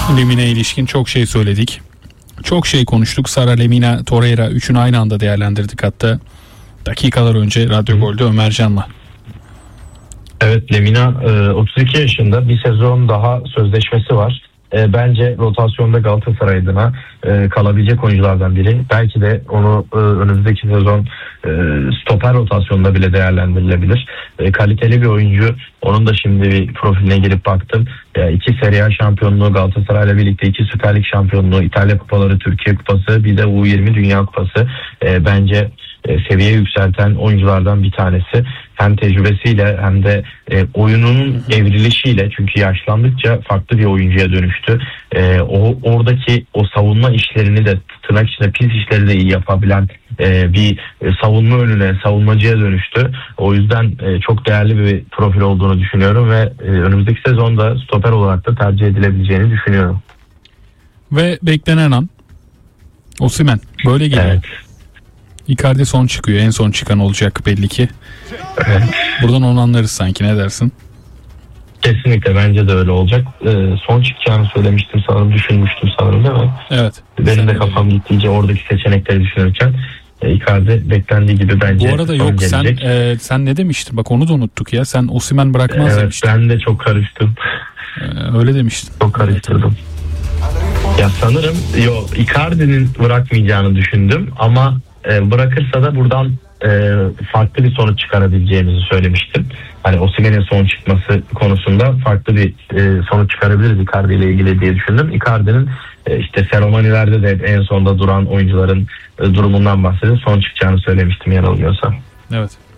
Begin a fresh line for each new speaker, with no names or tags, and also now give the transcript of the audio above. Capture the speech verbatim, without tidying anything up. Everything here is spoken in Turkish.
Lemina ilişkin çok şey söyledik. Çok şey konuştuk. Sara, Lemina, Torreira üçünü aynı anda değerlendirdik hatta. Dakikalar önce Radyo Gol'de Ömercan'la.
Evet, Lemina otuz iki yaşında, bir sezon daha sözleşmesi var. Bence rotasyonda Galatasaray adına kalabilecek oyunculardan biri. Belki de onu önümüzdeki sezon stoper rotasyonunda bile değerlendirilebilir. Kaliteli bir oyuncu. Onun da şimdi bir profiline girip baktım. İki Serie A şampiyonluğu, Galatasaray'la birlikte iki Süper Lig şampiyonluğu, İtalya kupaları, Türkiye kupası, bir de U yirmi Dünya Kupası. Bence seviye yükselten oyunculardan bir tanesi. Hem tecrübesiyle hem de e, oyunun evrilişiyle, çünkü yaşlandıkça farklı bir oyuncuya dönüştü. E, o oradaki o savunma işlerini de, tırnak içinde pis işleri de iyi yapabilen e, bir e, savunma önüne, savunmacıya dönüştü. O yüzden e, çok değerli bir profil olduğunu düşünüyorum ve e, önümüzdeki sezonda stoper olarak da tercih edilebileceğini düşünüyorum.
Ve beklenen an Osimhen böyle geliyor. Evet. Icardi son çıkıyor. En son çıkan olacak belli ki.
Evet.
Buradan onu anlarız sanki. Ne dersin?
Kesinlikle bence de öyle olacak. Ee, son çıkacağını söylemiştim sanırım. Düşünmüştüm sanırım, değil mi?
Evet.
Benim de kafam gittiğince oradaki seçenekleri düşünürken e, Icardi beklendiği gibi bence.
Bu arada yok gelecek. sen e, sen ne demiştin? Bak onu da unuttuk ya. Sen Osimhen bırakmaz
evet,
demiştin.
Ben de çok karıştım.
Ee, öyle demiştin.
Çok karıştırdım. Ya sanırım yok, Icardi'nin bırakmayacağını düşündüm ama e, bırakırsa da buradan e, farklı bir sonuç çıkarabileceğimizi söylemiştim. Hani Osimhen'in son çıkması konusunda farklı bir e, sonuç çıkarabiliriz Icardi ile ilgili diye düşündüm. Icardi'nin e, işte seremonilerde de en sonda duran oyuncuların e, durumundan bahsedip son çıkacağını söylemiştim yanılmıyorsam.
Evet.